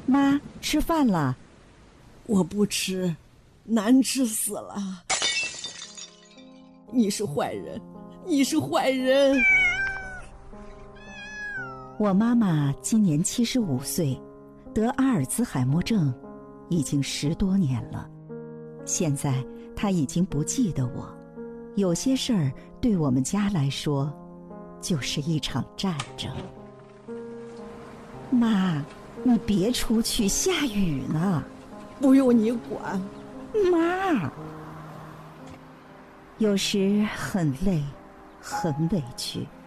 妈，吃饭了。 我不吃，难吃死了。你是坏人，你是坏人。 我妈妈今年75岁，得阿尔兹海默症已经10多年了。现在她已经不记得我，有些事儿对我们家来说就是一场战争。妈，你别出去，下雨呢。 不用你管。 妈，有时很累，很委屈，